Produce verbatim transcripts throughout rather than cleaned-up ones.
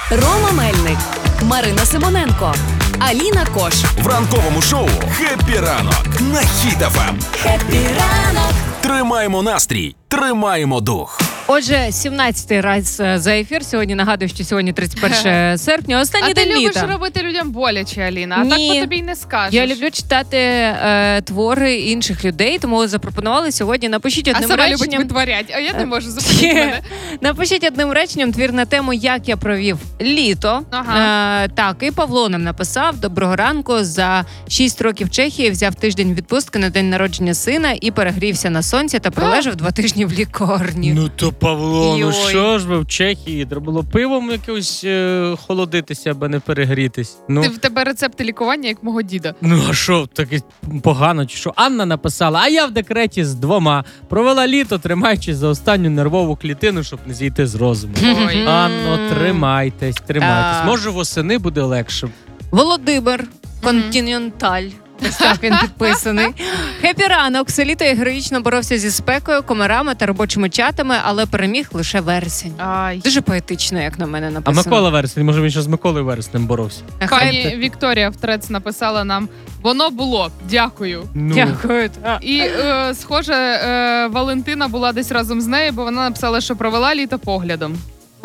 Рома Мельник, Марина Симоненко, Аліна Кош. В ранковому шоу «Хеппі ранок» на Хіт еф ем. Хеппі ранок. Тримаємо настрій, тримаємо дух. Отже, сімнадцятий раз за ефір. Сьогодні нагадую, що сьогодні тридцять перше серпня, останній а день літа. А ти любиш робити людям боляче, Аліна, а Ні. так по тобі й не скажеш. Я люблю читати е, твори інших людей, тому запропонували сьогодні. Напишіть одним а себе реченням. любить витворять, а я не можу зупинити мене. Напишіть одним реченням твір на тему «Як я провів літо». Ага. Е, так, і Павло нам написав: «Доброго ранку, за шість років в Чехії взяв тиждень відпустки на день народження сина і перегрівся на сонці та пролежав два тижні в лікарні». Ну то Павло, ну Йой. що ж ви в Чехії? Треба було пивом якось е, холодитися, аби не перегрітись. Ну, Ти в тебе рецепти лікування, як мого діда. ну а що, таке погано чи що? Анна написала, а я в декреті з двома. Провела літо, тримаючись за останню нервову клітину, щоб не зійти з розуму. Ой. Анно, тримайтесь, тримайтесь. Так. Може восени буде легше. Володимир Континенталь. Ось так він підписаний. Хеппі ранок. Все літо я героїчно боровся зі спекою, комарами та робочими чатами, але переміг лише вересень. Ай. Дуже поетично, як на мене А написано. Микола Вересень, може він ще з Миколою Вереснем боровся? Пані Вікторія в трец написала нам: воно було, дякую. Ну, Дякую. А. І, е, схоже, е, Валентина була десь разом з нею, бо вона написала, що провела літо поглядом.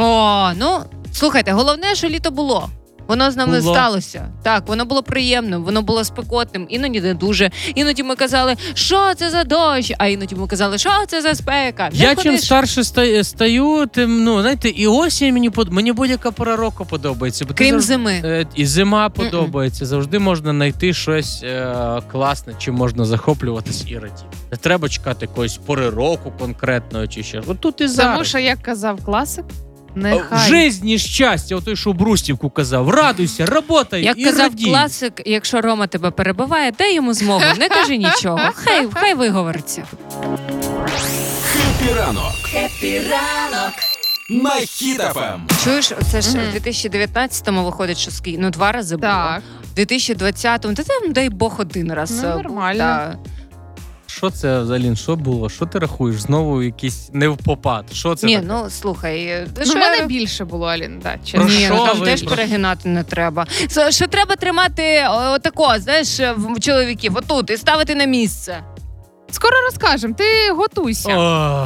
О, ну, слухайте, головне, що літо було. Воно з нами Було. сталося. Так, воно було приємним, воно було спекотним, іноді не дуже. Іноді ми казали, що це за дощ, а іноді ми казали, що це за спека. Не я ходи чим ж. старше ста- стаю, тим, ну, знаєте, і осінь мені, под- мені будь-яка пора року подобається. Бо ти Крім завжди- зими. Е, І зима подобається. Завжди можна знайти щось е, класне, чим можна захоплюватись і радіти. Не треба чекати якоїсь пори року конкретної чи ще. От тут і зараз. Тому що, як казав класик, В нехай. житті щастя, отой, що Брустівку казав. Радуйся, работай Як і казав радій. класик, якщо Рома тебе перебиває, дай йому змогу, не кажи нічого. Хай, хай виговориться. «Хеппі ранок» Хеппі ранок. на Хіт еф ем. Чуєш, це ж Мгм. в дві тисячі дев'ятнадцятому виходить, що ски... ну, два рази було. Так. В дві тисячі двадцятому, та там, дай Бог, один раз. Ну, е, був, нормально. та. Що це, Залін, що було? Що ти рахуєш? Знову якийсь не в попад. Що це Ні, таке? ну, слухай. е, Ну, що в мене я- більше було, Алін, да, Про чесно. Ні, що ну, там ви? теж Про- перегинати не треба. Що, що треба тримати о, отако, знаєш, в чоловіків, отут, і ставити на місце. Скоро розкажемо, ти готуйся. Ох.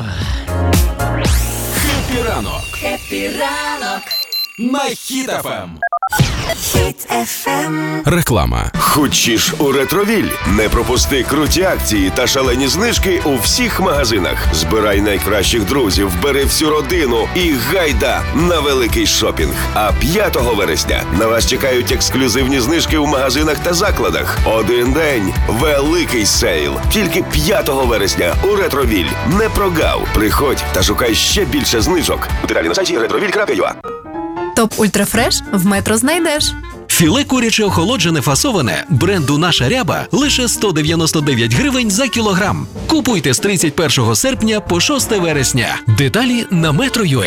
«Хеппі ранок» Хеппі ранок. на Хіт еф ем. Хіт еф ем. Реклама. Хочеш у Ретровіль? Не пропусти круті акції та шалені знижки у всіх магазинах. Збирай найкращих друзів, бери всю родину і гайда на великий шопінг. А п'ятого вересня на вас чекають ексклюзивні знижки у магазинах та закладах. Один день – великий сейл. Тільки п'ятого вересня у Ретровіль. Не прогав. Приходь та шукай ще більше знижок. Деталі на сайті ретровіль крапка ю а. Топ Ультрафреш в Метро знайдеш. Філе куряче охолоджене фасоване бренду «Наша ряба» лише сто дев'яносто дев'ять гривень за кілограм. Купуйте з тридцять першого серпня по шосте вересня. Деталі на метро крапка ю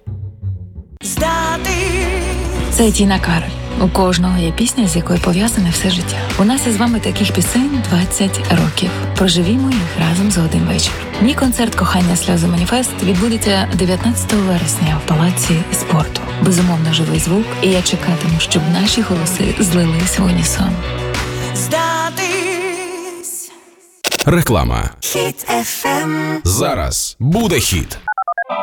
а. Здати. Це Тіна Кароль. У кожного є пісня, з якою пов'язане все життя. У нас із вами таких пісень двадцять років. Проживімо їх разом за один вечір. Мій концерт «Кохання, сльози, маніфест» відбудеться дев'ятнадцятого вересня в Палаці спорту. Безумовно, живий звук, і я чекатиму, щоб наші голоси злились в унісон. Здатись. Реклама. Хіт еф ем. Зараз буде хіт.